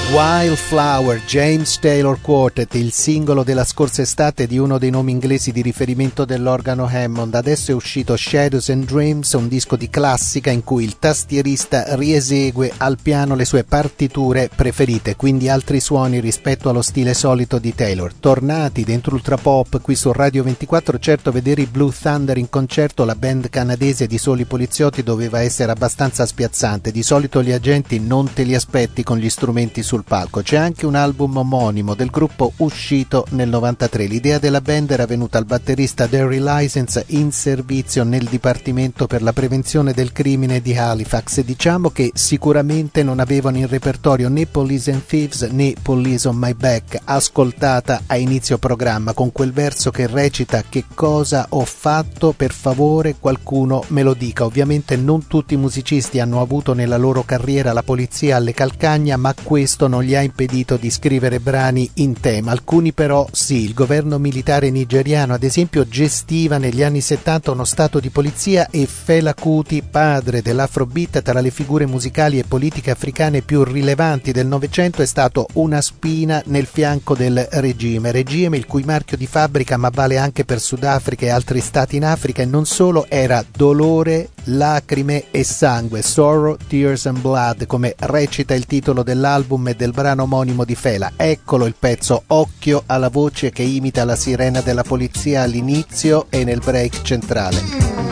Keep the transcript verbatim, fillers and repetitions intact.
Wildflower, James Taylor Quartet, il singolo della scorsa estate di uno dei nomi inglesi di riferimento dell'organo Hammond. Adesso è uscito Shadows and Dreams, un disco di classica in cui il tastierista riesegue al piano le sue partiture preferite, quindi altri suoni rispetto allo stile solito di Taylor. Tornati dentro Ultra Pop qui su Radio ventiquattro, certo vedere i Blue Thunder in concerto, la band canadese di soli poliziotti, doveva essere abbastanza spiazzante. Di solito gli agenti non te li aspetti con gli strumenti sul palco. C'è anche un album omonimo del gruppo uscito nel novantatré. L'idea della band era venuta al batterista Derry License in servizio nel Dipartimento per la prevenzione del crimine di Halifax. Diciamo che sicuramente non avevano in repertorio né Police and Thieves né Police on My Back, ascoltata a inizio programma con quel verso che recita: che cosa ho fatto, per favore qualcuno me lo dica. Ovviamente non tutti i musicisti hanno avuto nella loro carriera la polizia alle calcagna, ma questo non gli ha impedito di scrivere brani in tema. Alcuni però sì. Il governo militare nigeriano ad esempio gestiva negli anni settanta uno stato di polizia e Fela Kuti, padre dell'Afrobeat, tra le figure musicali e politiche africane più rilevanti del Novecento, è stato una spina nel fianco del regime, regime il cui marchio di fabbrica, ma vale anche per Sudafrica e altri stati in Africa e non solo, era dolore, lacrime e sangue, Sorrow, Tears and Blood, come recita il titolo dell'album e del brano omonimo di Fela. Eccolo il pezzo, occhio alla voce che imita la sirena della polizia all'inizio e nel break centrale.